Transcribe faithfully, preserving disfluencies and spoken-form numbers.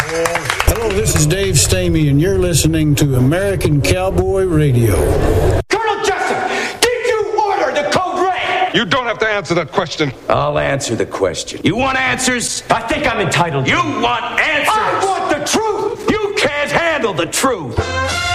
Hello, this is Dave Stamey, and you're listening to American Cowboy Radio. Colonel Jessup, did you order the Code Red? You don't have to answer that question. I'll answer the question. You want answers? I think I'm entitled. You want answers? I want the truth! You can't handle the truth!